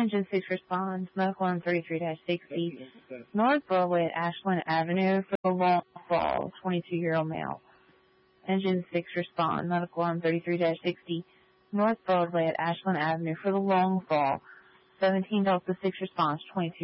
Engine 6 responds, medical on 33-60, North Broadway at Ashland Avenue for the long fall, 22-year-old male. Engine 6 respond, medical on 33-60, North Broadway at Ashland Avenue for the long fall, 17 Delta 6 response, 22